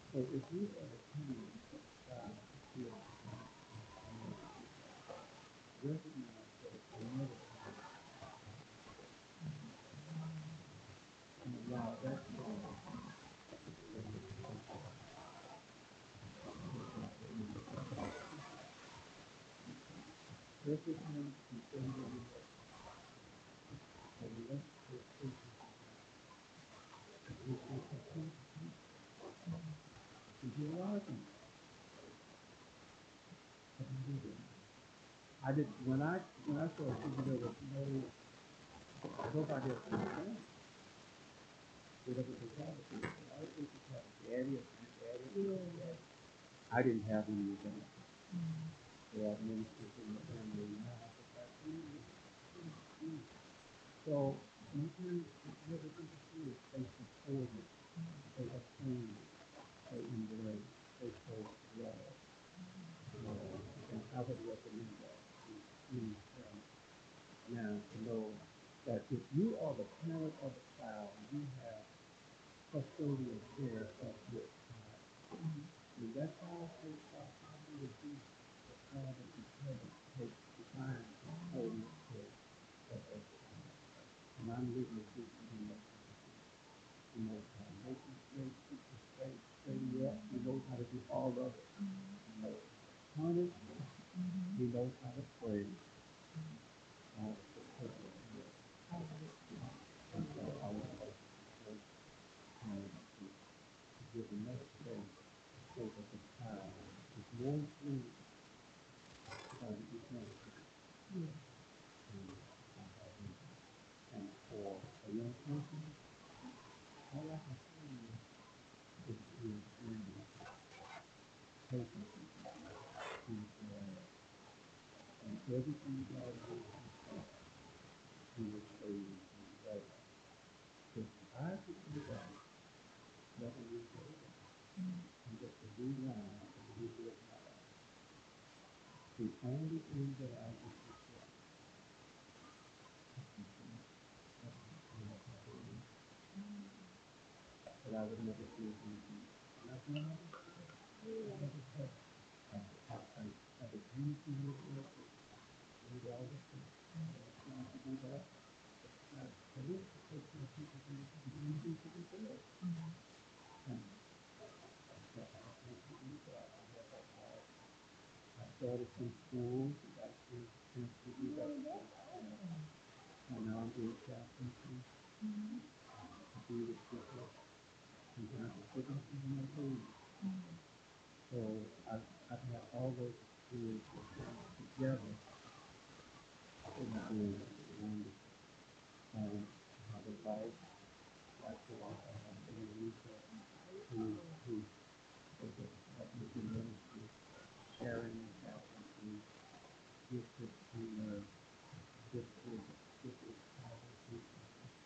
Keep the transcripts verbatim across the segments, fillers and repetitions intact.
So if you are attending a child to feel recognize that another child and allow that child to play with everything and every relationship, a relationship is if you continue to be arguing. I did when I when I saw people there was no nobody else in the family. Whatever they call it. A lot of people call it daddy or granddaddy or granddaddy. I didn't have any of that. There are ministers in the family now, but back then, mm, so sometimes what the people do is they support it, they affirm it, they embrace, they show love. Uh, and I would recommend that to any parent. Now to know that if you are the parent of a child, you have custodial care of your child. When that child takes off, how do you do the father and parent take time to hold care of that child? And I'm living speaking in that he knows how to make you straight, keep you straight, straighten you up. He knows how to do all of it. He knows how to punish. He knows how to praise. All the perfect will. And so I want us to take time to, to give enough space so that the child is more included than you can be. And, and for a young person, all I can say is, is to be patient, to uh, and everything God gives you, He will show you the way. Just I could do that, never will go there. And just to rewind and relive my life. The only thing that I would regret that I would never do anything. And I've done other things. I never said I, I, I, I became to you and all the things. I tried to do that. But I wish to take some people to begin to do for themselves. And I, I can't do that. I have that heart. I started some schools, and got a chance chance to do that. And now I'm doing chaplaincy to be with people and kind of taking them in their food. So I've, I've had all those experiences together in being wonderful. Um, I have a wife, like the wife I have in Lisa, who, who is a, a ministry, sharing and passion to gifted to uh, gifted, gifted tribal people,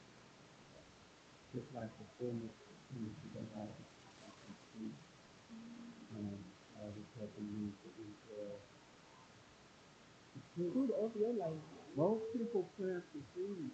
just like the former ministry that I complete. Um, I was helping me to eat well. Food of your life. Most people plant the seed.